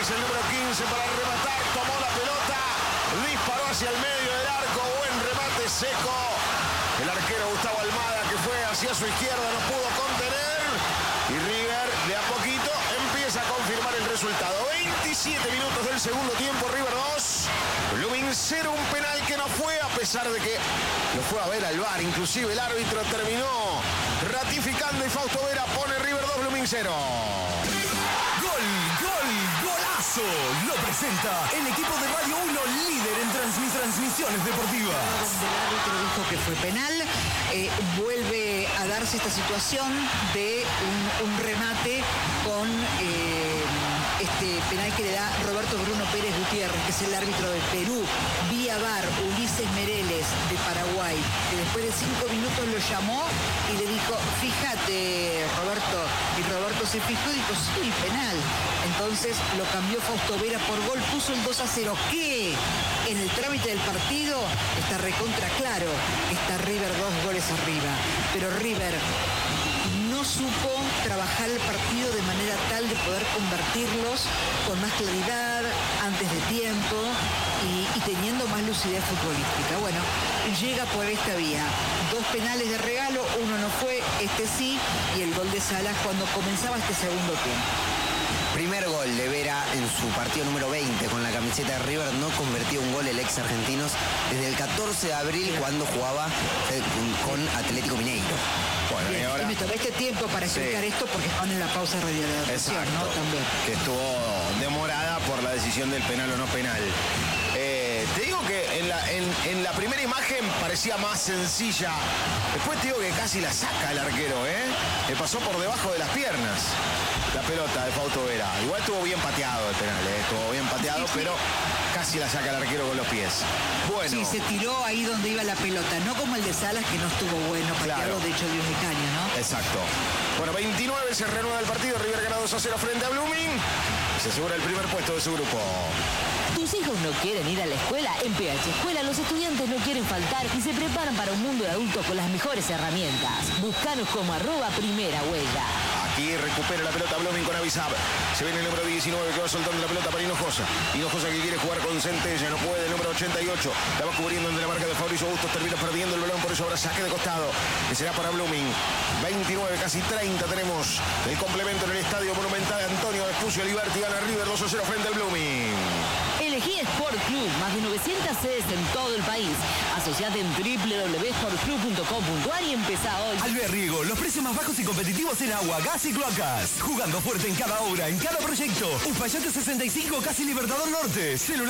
Álvarez, el número 15, para rematar. Tomó la pelota, disparó hacia el medio del arco. Buen remate seco. El arquero Gustavo Almada, que fue hacia su izquierda, no pudo contener. Y River, de a poquito, empieza a confirmar el resultado. 27 minutos del segundo tiempo, River 2. Blooming 0, un penal que no fue, a pesar de que lo fue a ver al VAR. Inclusive el árbitro terminó ratificando y Fausto Vera pone River 2, Blooming 0. ¡Golazo! Lo presenta el equipo de Radio 1, líder en transmisiones deportivas. El árbitro dijo que fue penal. Vuelve a darse esta situación de un remate con este penal que le da Roberto Bruno Pérez Gutiérrez, que es el árbitro de Perú. Vía VAR, Ulises Mereles, de Paraguay, que después de 5 minutos lo llamó y le dijo, fíjate, Roberto. Y Roberto se fijó y dijo, sí, penal. Entonces lo cambió Fausto Vera por gol, puso el 2-0, que en el trámite del partido está recontra claro, está River 2 goles arriba, pero River no supo trabajar el partido de manera tal de poder convertirlos con más claridad, antes de tiempo y teniendo más lucidez futbolística. Bueno, llega por esta vía. 2 penales de regalo, uno no fue, este sí, y el gol de Salas cuando comenzaba este segundo tiempo. Primer gol de Vera en su partido número 20 con la camiseta de River. No convertía un gol el ex argentinos desde el 14 de abril cuando jugaba con Atlético Mineiro. Bueno, Bien, y ahora... me tomé este tiempo para explicar esto porque están en la pausa de radiodifusión, ¿no? También. Que estuvo demorada por la decisión del penal o no penal. Te digo que en la primera imagen parecía más sencilla. Después te digo que casi la saca el arquero, Le pasó por debajo de las piernas la pelota de Fausto Vera. Igual estuvo bien pateado el penal, estuvo bien pateado, pero casi la saca el arquero con los pies. Bueno. Sí, se tiró ahí donde iba la pelota, no como el de Salas, que no estuvo bueno, pateado, de hecho de un caño, ¿no? Exacto. Bueno, 29 se reanuda el partido, River gana 2-0 frente a Blooming. Se asegura el primer puesto de su grupo. ¿Tus hijos no quieren ir a la escuela? En PH Escuela los estudiantes no quieren faltar y se preparan para un mundo de adultos con las mejores herramientas. Búscanos como @primera huella. Aquí recupera la pelota Blooming con Avisab. Se viene el número 19 que va soltando la pelota para Hinojosa. Hinojosa que quiere jugar con Centella, no puede, el número 88. La va cubriendo entre la marca de Fabricio Bustos, termina perdiendo el balón, por eso ahora saque de costado. Que será para Blooming. 29, casi 30 tenemos el complemento en el Estadio Monumental de Antonio Vespucio Liberty. Gana River 2-0 frente al Blooming. Elegí Sport Club, más de 900 sedes en todo el país. Asociate en www.sportclub.com.ar y empezá hoy. Albert Riego, los precios más bajos y competitivos en agua, gas y cloacas. Jugando fuerte en cada obra, en cada proyecto. Uspallate 65, casi Libertador Norte. Celular